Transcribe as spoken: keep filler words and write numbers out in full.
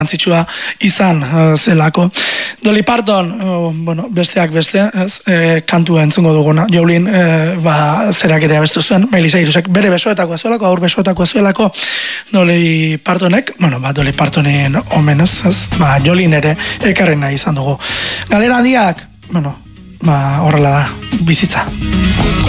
antzitsua izan uh, zelako. Dolly Parton, uh, bueno, besteak beste, ez, e, kantua entzungo duguna. Jolin, e, ba, zerak ere abestu zuen, Miley Cyrusek bere besoetakoa zuelako, aur besoetakoa zuelako, Dolly Partonek, bueno, ba, Dolly Partonen omenez, ez, ba, Jolin ere ekarren nahi izan dugu. Galera handiak, bueno, ba, horrela da, bizitza.